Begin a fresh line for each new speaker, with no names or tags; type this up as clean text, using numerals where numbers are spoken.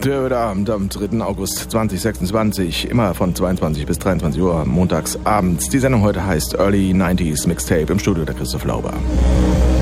Der heute Abend am 3. August 2026, immer von 22 bis 23 Uhr montags abends. Die Sendung heute heißt Early 90s Mixtape, im Studio der Christoph Lauber.